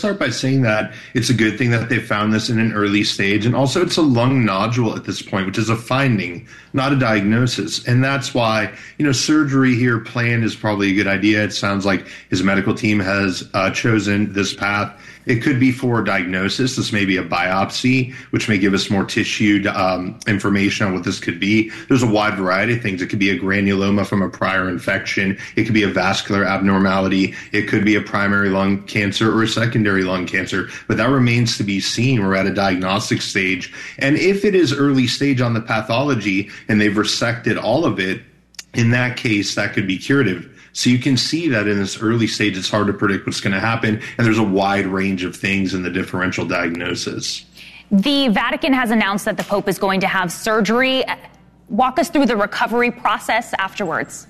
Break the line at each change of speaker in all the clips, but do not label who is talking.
start by saying that it's a good thing that they found this in an early stage. And also it's a lung nodule at this point, which is a finding, not a diagnosis. And that's why, surgery here planned is probably a good idea. It sounds like his medical team has chosen this path. It could be for diagnosis. This may be a biopsy, which may give us more tissue information on what this could be. There's a wide variety of things. It could be a granuloma from a prior infection. It could be a vascular abnormality. It could be a primary lung cancer or a secondary lung cancer. But that remains to be seen. We're at a diagnostic stage. And if it is early stage on the pathology and they've resected all of it, in that case, that could be curative. So you can see that in this early stage, it's hard to predict what's going to happen. And there's a wide range of things in the differential diagnosis.
The Vatican has announced that the Pope is going to have surgery. Walk us through the recovery process afterwards.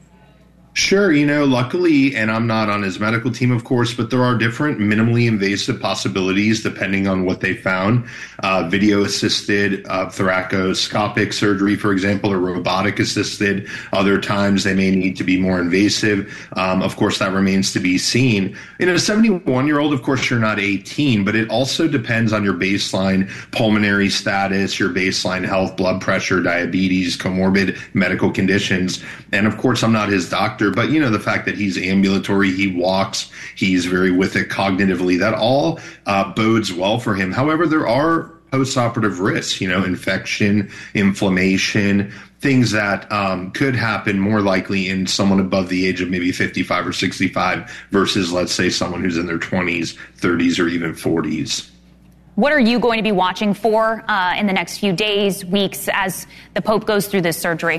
Sure. Luckily, and I'm not on his medical team, of course, but there are different minimally invasive possibilities depending on what they found. Video-assisted thoracoscopic surgery, for example, or robotic-assisted. Other times they may need to be more invasive. Of course, that remains to be seen. In a 71-year-old, of course, you're not 18, but it also depends on your baseline pulmonary status, your baseline health, blood pressure, diabetes, comorbid medical conditions. And of course, I'm not his doctor, but the fact that he's ambulatory, he walks, he's very with it cognitively, that all bodes well for him. However, there are postoperative risks, infection, inflammation, things that could happen more likely in someone above the age of maybe 55 or 65 versus, let's say, someone who's in their 20s, 30s, or even 40s.
What are you going to be watching for in the next few days, weeks, as the Pope goes through this surgery?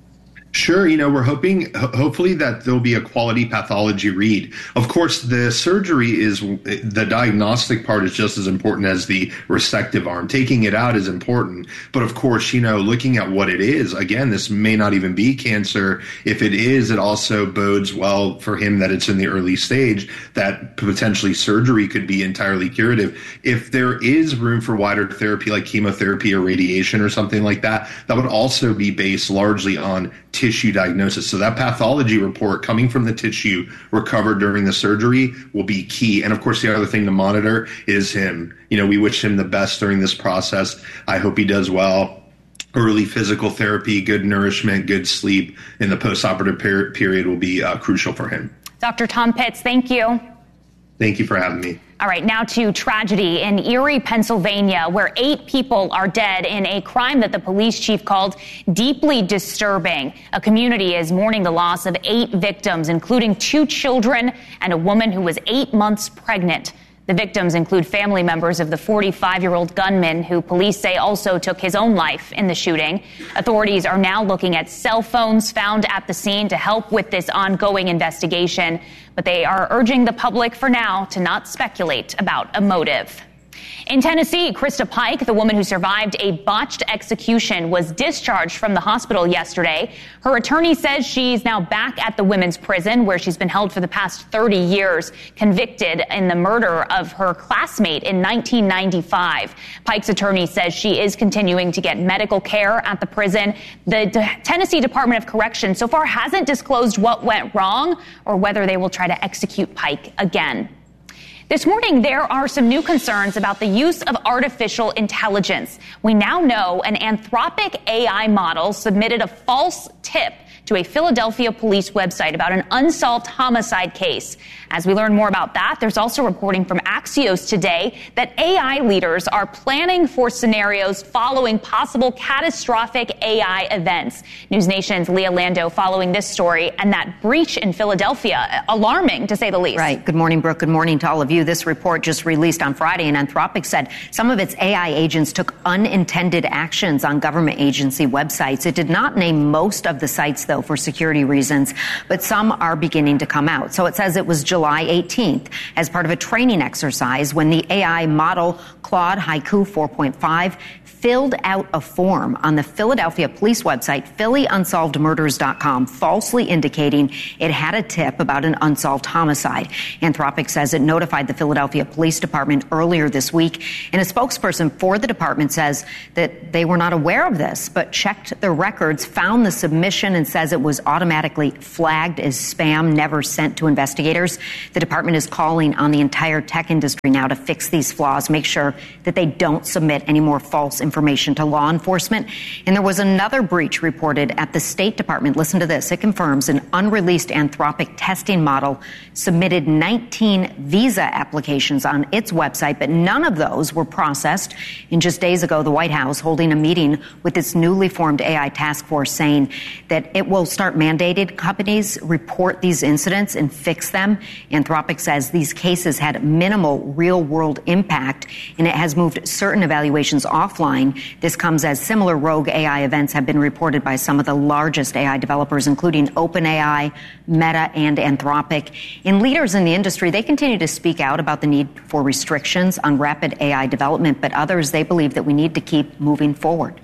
Sure. We're hopefully that there'll be a quality pathology read. Of course, the surgery the diagnostic part is just as important as the resective arm. Taking it out is important. But of course, looking at what it is, again, this may not even be cancer. If it is, it also bodes well for him that it's in the early stage, that potentially surgery could be entirely curative. If there is room for wider therapy like chemotherapy or radiation or something like that, that would also be based largely on tissue diagnosis. So that pathology report coming from the tissue recovered during the surgery will be key. And of course, the other thing to monitor is him. We wish him the best during this process. I hope he does well. Early physical therapy, good nourishment, good sleep in the postoperative period will be crucial for him.
Dr. Tom Pitts, thank you.
Thank you for having me.
All right, now to tragedy in Erie, Pennsylvania, where 8 people are dead in a crime that the police chief called deeply disturbing. A community is mourning the loss of 8 victims, including 2 children and a woman who was 8 months pregnant. The victims include family members of the 45-year-old gunman who police say also took his own life in the shooting. Authorities are now looking at cell phones found at the scene to help with this ongoing investigation, but they are urging the public for now to not speculate about a motive. In Tennessee, Krista Pike, the woman who survived a botched execution, was discharged from the hospital yesterday. Her attorney says she's now back at the women's prison where she's been held for the past 30 years, convicted in the murder of her classmate in 1995. Pike's attorney says she is continuing to get medical care at the prison. The Tennessee Department of Corrections so far hasn't disclosed what went wrong or whether they will try to execute Pike again. This morning, there are some new concerns about the use of artificial intelligence. We now know an Anthropic AI model submitted a false tip to a Philadelphia police website about an unsolved homicide case. As we learn more about that, there's also reporting from Axios today that AI leaders are planning for scenarios following possible catastrophic AI events. News Nation's Leah Lando following this story and that breach in Philadelphia, alarming to say the least.
Right. Good morning, Brooke. Good morning to all of you. This report just released on Friday, and Anthropic said some of its AI agents took unintended actions on government agency websites. It did not name most of the sites, though, for security reasons, but some are beginning to come out. So it says it was July 18th as part of a training exercise when the AI model Claude Haiku 4.5 filled out a form on the Philadelphia police website, phillyunsolvedmurders.com, falsely indicating it had a tip about an unsolved homicide. Anthropic says it notified the Philadelphia Police Department earlier this week, and a spokesperson for the department says that they were not aware of this, but checked the records, found the submission, and says it was automatically flagged as spam, never sent to investigators. The department is calling on the entire tech industry now to fix these flaws, make sure that they don't submit any more false information to law enforcement. And there was another breach reported at the State Department. Listen to this. It confirms an unreleased Anthropic testing model submitted 19 visa applications on its website, but none of those were processed. And just days ago, the White House holding a meeting with its newly formed AI task force, saying that it will start mandating companies report these incidents and fix them. Anthropic says these cases had minimal real-world impact, and it has moved certain evaluations offline. This comes as similar rogue AI events have been reported by some of the largest AI developers, including OpenAI, Meta, and Anthropic. And leaders in the industry, they continue to speak out about the need for restrictions on rapid AI development, but others, they believe that we need to keep moving forward.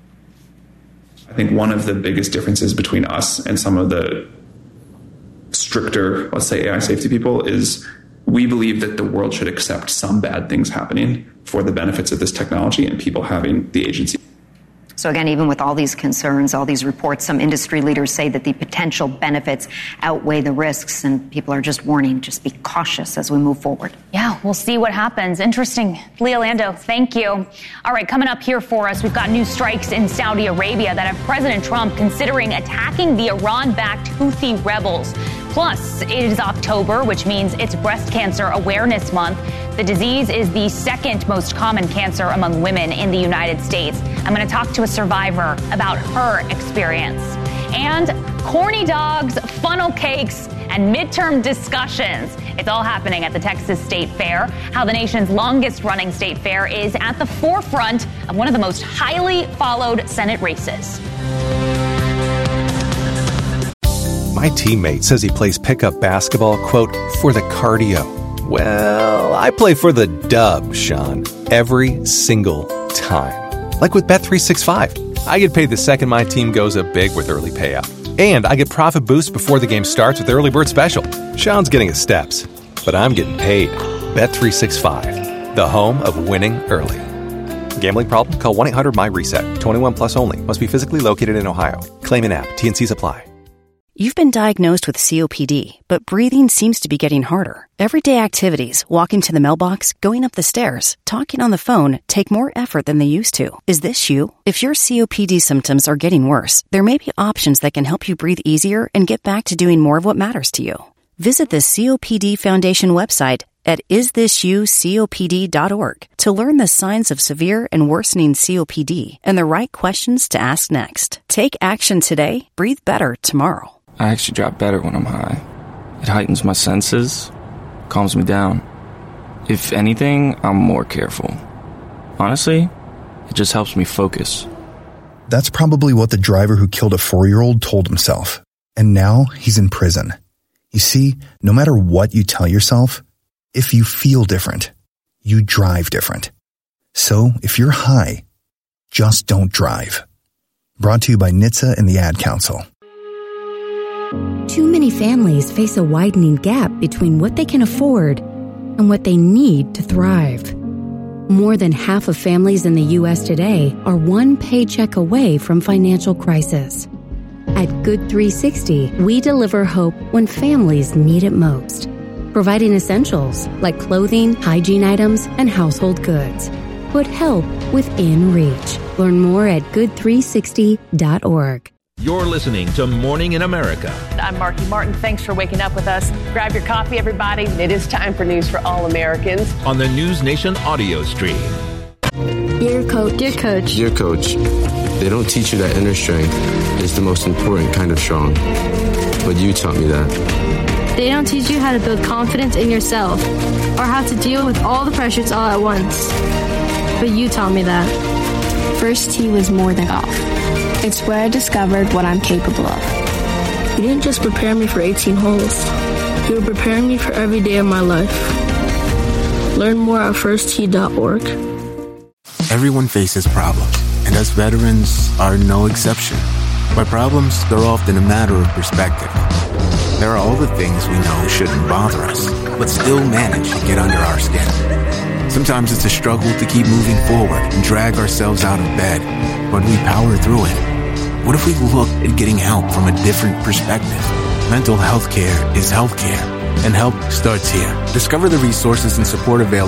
I think one of the biggest differences between us and some of the stricter, let's say, AI safety people is we believe that the world should accept some bad things happening for the benefits of this technology and people having the agency.
So again, even with all these concerns, all these reports, some industry leaders say that the potential benefits outweigh the risks, and people are just warning, just be cautious as we move forward.
Yeah, we'll see what happens. Interesting. Leah Lando, thank you. All right, coming up here for us, we've got new strikes in Saudi Arabia that have President Trump considering attacking the Iran-backed Houthi rebels. Plus, it is October, which means it's Breast Cancer Awareness Month. The disease is the second most common cancer among women in the United States. I'm going to talk to a survivor about her experience. And corny dogs, funnel cakes, and midterm discussions. It's all happening at the Texas State Fair. How the nation's longest-running state fair is at the forefront of one of the most highly followed Senate races.
My teammate says he plays pickup basketball, quote, for the cardio. Well, I play for the dub, Sean, every single time. Like with Bet365. I get paid the second my team goes up big with early payout. And I get profit boosts before the game starts with Early Bird Special. Sean's getting his steps, but I'm getting paid. Bet365, the home of winning early. Gambling problem? Call 1-800-MY-RESET. 21 plus only. Must be physically located in Ohio. Claim an app. T&Cs apply.
You've been diagnosed with COPD, but breathing seems to be getting harder. Everyday activities, walking to the mailbox, going up the stairs, talking on the phone, take more effort than they used to. Is this you? If your COPD symptoms are getting worse, there may be options that can help you breathe easier and get back to doing more of what matters to you. Visit the COPD Foundation website at isthisyoucopd.org to learn the signs of severe and worsening COPD and the right questions to ask next. Take action today. Breathe better tomorrow.
I actually drop better when I'm high. It heightens my senses, calms me down. If anything, I'm more careful. Honestly, it just helps me focus.
That's probably what the driver who killed a 4-year-old told himself. And now he's in prison. You see, no matter what you tell yourself, if you feel different, you drive different. So if you're high, just don't drive. Brought to you by NHTSA and the Ad Council.
Too many families face a widening gap between what they can afford and what they need to thrive. More than half of families in the U.S. today are one paycheck away from financial crisis. At Good 360, we deliver hope when families need it most, providing essentials like clothing, hygiene items, and household goods. Put help within reach. Learn more at good360.org.
You're listening to Morning in America.
I'm Marky Martin. Thanks for waking up with us. Grab your coffee, everybody. It is time for news for all Americans.
On the News Nation audio stream.
Your coach. Dear coach. Dear coach, they don't teach you that inner strength is the most important kind of strong. But you taught me that.
They don't teach you how to build confidence in yourself or how to deal with all the pressures all at once. But you taught me that.
First tee was more than golf. It's where I discovered what I'm capable of.
You didn't just prepare me for 18 holes. You were preparing me for every day of my life. Learn more at firsttee.org.
Everyone faces problems, and us veterans are no exception. By problems, they're often a matter of perspective. There are all the things we know shouldn't bother us, but still manage to get under our skin. Sometimes it's a struggle to keep moving forward and drag ourselves out of bed, but we power through it. What if we looked at getting help from a different perspective? Mental health care is healthcare, and help starts here. Discover the resources and support available